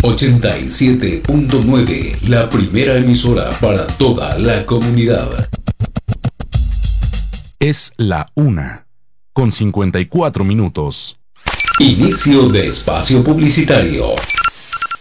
87.9, la primera emisora para toda la comunidad. Es la 1:54. Inicio de espacio publicitario.